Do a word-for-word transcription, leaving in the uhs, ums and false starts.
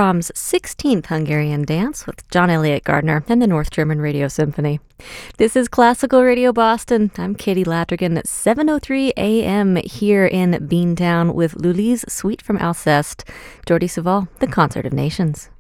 Brahms' sixteenth Hungarian Dance with John Elliott Gardner and the North German Radio Symphony. This is Classical Radio Boston. I'm Katie Ladrigan at seven oh three a.m. here in Beantown with Lully's Suite from Alceste, Jordi Savall, The Concert of Nations.